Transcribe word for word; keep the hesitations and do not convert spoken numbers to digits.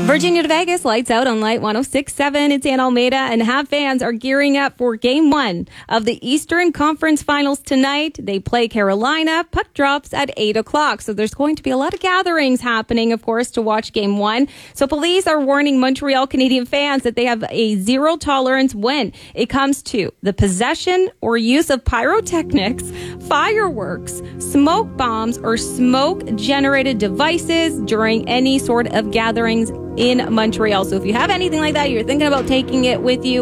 Virginia to Vegas, lights out on Light one oh six point seven. It's Ann Almeida, and Habs fans are gearing up for Game one of the Eastern Conference Finals tonight. They play Carolina. Puck drops at eight o'clock. So there's going to be a lot of gatherings happening, of course, to watch Game one. So police are warning Montreal Canadian fans that they have a zero tolerance when it comes to the possession or use of pyrotechnics, fireworks, smoke bombs, or smoke-generated devices during any sort of gatherings in Montreal. So if you have anything like that, you're thinking about taking it with you,